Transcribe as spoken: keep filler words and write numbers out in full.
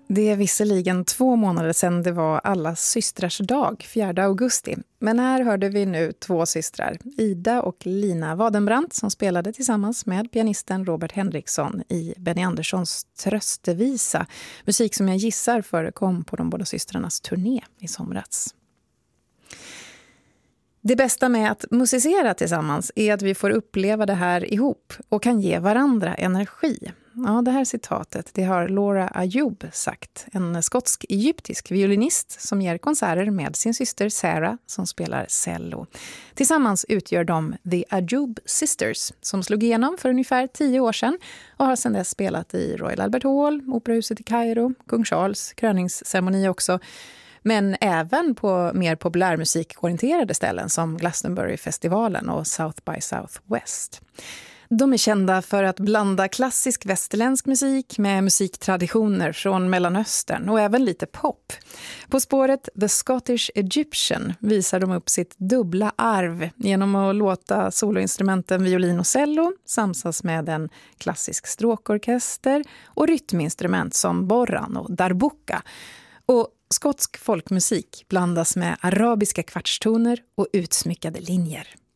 Det är visserligen två månader sedan det var allas systrars dag, fjärde augusti. Men här hörde vi nu två systrar, Ida och Lina Wadenbrandt, som spelade tillsammans med pianisten Robert Henriksson i Benny Anderssons Tröstevisa. Musik som jag gissar förekom på de båda systrarnas turné i somras. Det bästa med att musicera tillsammans är att vi får uppleva det här ihop och kan ge varandra energi. Ja, det här citatet det har Laura Ayoub sagt, en skotsk-egyptisk violinist som ger konserter med sin syster Sarah som spelar cello. Tillsammans utgör de The Ayoub Sisters som slog igenom för ungefär tio år sedan och har sedan dess spelat i Royal Albert Hall, Operahuset i Kairo, Kung Charles kröningsceremoni också. Men även på mer populärmusikorienterade ställen som Glastonbury-festivalen och South by Southwest. De är kända för att blanda klassisk västerländsk musik med musiktraditioner från Mellanöstern och även lite pop. På spåret The Scottish Egyptian visar de upp sitt dubbla arv genom att låta soloinstrumenten violin och cello samsas med en klassisk stråkorkester och rytminstrument som borran och darbuka. Och skotsk folkmusik blandas med arabiska kvartstoner och utsmyckade linjer.